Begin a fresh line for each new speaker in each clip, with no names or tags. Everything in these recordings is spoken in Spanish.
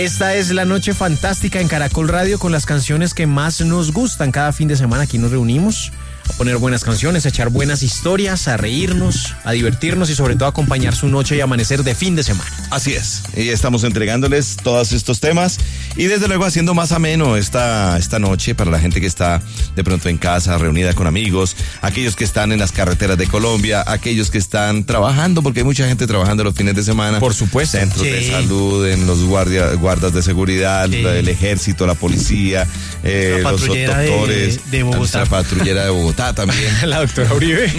Esta es la noche fantástica en Caracol Radio con las canciones que más nos gustan. Cada fin de semana aquí nos reunimos a poner buenas canciones, a echar buenas historias, a reírnos, a divertirnos y sobre todo a acompañar su noche y amanecer de fin de semana.
Así es, y estamos entregándoles todos estos temas y desde luego haciendo más ameno esta noche para la gente que está de pronto en casa, reunida con amigos, aquellos que están en las carreteras de Colombia, aquellos que están trabajando, porque hay mucha gente trabajando los fines de semana.
Por supuesto.
Centros de salud, en los guardas de seguridad, el ejército, la policía, los doctores,
de Bogotá.
Nuestra patrullera de Bogotá también.
La doctora Uribe.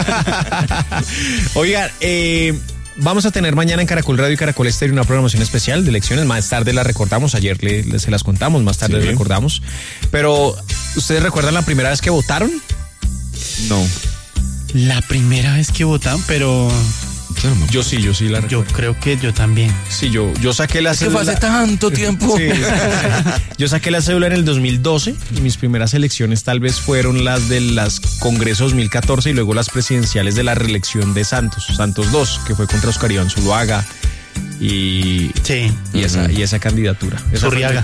Oigan, vamos a tener mañana en Caracol Radio y Caracol Estéreo una programación especial de elecciones. Más tarde la recordamos, ayer se las contamos, más tarde les recordamos. Pero, ¿ustedes recuerdan la primera vez que votaron?
No.
La primera vez que votaron, pero...
Yo sí la recuerdo.
Yo creo que yo también.
Sí, yo saqué la cédula.
¿Qué fue hace tanto tiempo?
Sí. Yo saqué la cédula en el 2012 y mis primeras elecciones tal vez fueron las de las Congresos 2014 y luego las presidenciales de la reelección de Santos 2, que fue contra Oscar Iván Zuluaga y esa candidatura.
Zurriaga.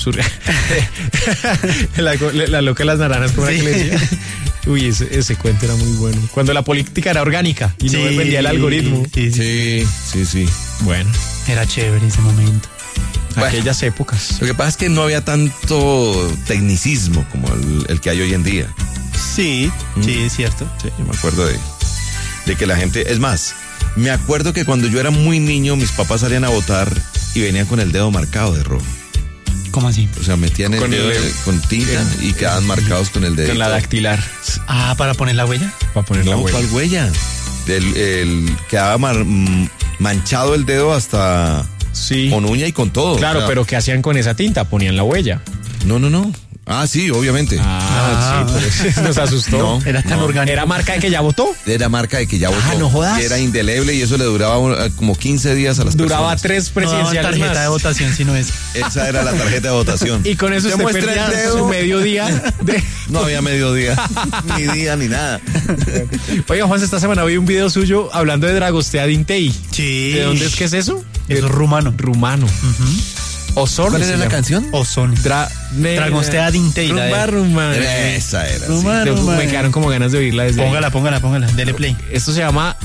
La loca de las naranjas, ¿cómo era que le decía? Uy, ese cuento era muy bueno. Cuando la política era orgánica y no dependía del algoritmo.
Sí.
Bueno.
Era chévere ese momento.
Aquellas épocas.
Lo que pasa es que no había tanto tecnicismo como el que hay hoy en día.
Sí, es cierto.
Sí, yo me acuerdo de que la gente... Es más, me acuerdo que cuando yo era muy niño, mis papás salían a votar y venían con el dedo marcado de rojo.
¿Cómo así?
O sea, metían el dedo con tinta y quedaban marcados con el dedo.
Con la dactilar.
Ah, ¿para poner la huella?
Para poner la huella.
¿Cuál huella? Quedaba manchado el dedo hasta con uña y con todo.
Claro, pero ¿qué hacían con esa tinta? Ponían la huella.
No. Ah, sí, obviamente.
Sí, por eso nos asustó.
No,
era tan orgánico.
¿Era marca de que ya votó?
Era marca de que ya votó.
No jodas.
Y era indeleble y eso le duraba como 15 días a las
Duraba
personas.
3 presidenciales
tarjeta
más.
de votación, si no es.
Esa era la tarjeta de votación.
Y con eso usted perdía su mediodía.
No había mediodía, ni día, ni nada.
Oiga, Juan, esta semana vi un video suyo hablando de Dragostea Dintei.
Sí.
¿De dónde es que es eso?
Eso es rumano.
Rumano. Ozone.
¿Cuál era la canción?
Ozone. Dragostea Dintei.
Rumano.
Esa era.
Me quedaron como ganas de oírla desde
Póngala. Dele play.
Esto se llama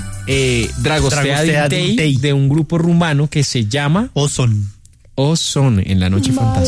Dragostea Dintei de un grupo rumano que se llama
Ozone
en la noche fantástica.